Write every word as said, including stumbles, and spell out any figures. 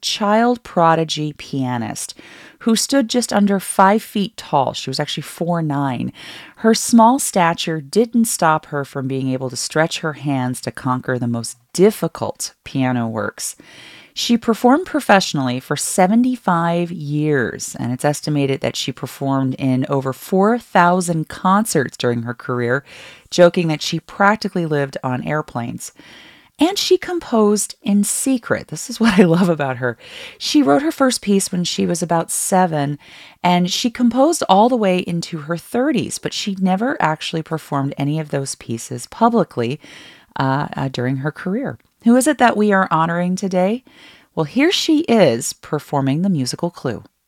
child prodigy pianist who stood just under five feet tall. She was actually four nine. Her small stature didn't stop her from being able to stretch her hands to conquer the most difficult piano works. She performed professionally for seventy-five years, and it's estimated that she performed in over four thousand concerts during her career, joking that she practically lived on airplanes. And she composed in secret. This is what I love about her. She wrote her first piece when she was about seven, and she composed all the way into her thirties, but she never actually performed any of those pieces publicly uh, uh, during her career. Who is it that we are honoring today? Well, here she is performing the musical Clue.